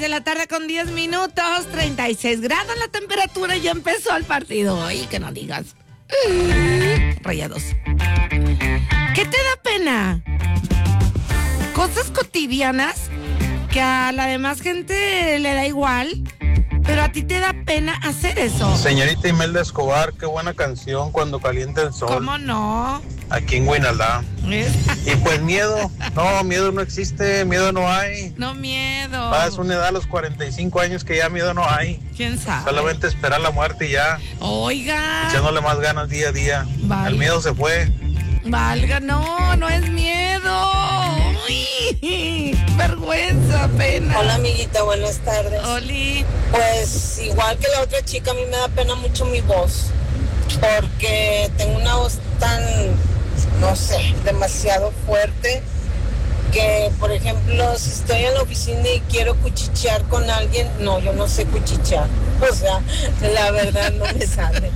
de la tarde con 10 minutos, 36 grados la temperatura, ya empezó el partido. Ay, que no digas. Rayados. ¿Qué te da pena? Cosas cotidianas que a la demás gente le da igual, pero a ti te da pena hacer eso. Señorita Imelda Escobar, qué buena canción, Cuando calienta el sol. ¿Cómo no? Aquí en Guinalá. Y pues miedo, no, miedo no existe, miedo no hay. No miedo. Vas a una edad a los 45 años que ya miedo no hay. ¿Quién sabe? Solamente esperar la muerte y ya. Oiga. Echándole más ganas día a día. Vale. El miedo se fue. Valga, no es miedo. Uy, vergüenza, pena. Hola amiguita, buenas tardes. Oli. Pues igual que la otra chica, a mí me da pena mucho mi voz, porque tengo una voz tan, no sé, demasiado fuerte, que por ejemplo, si estoy en la oficina y quiero cuchichear con alguien, no, yo no sé cuchichear, o sea, la verdad no me sale.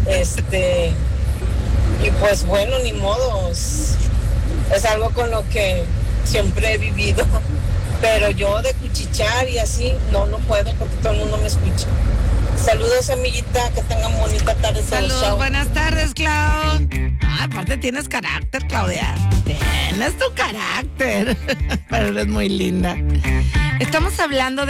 Y pues bueno, ni modo, es algo con lo que siempre he vivido, pero yo de cuchichear y así, no puedo porque todo el mundo me escucha. Saludos amiguita, que tengan bonita tarde. Saludos, chao. buenas tardes, Clau. Aparte tienes carácter, Claudia. Tienes tu carácter, pero eres muy linda. Estamos hablando de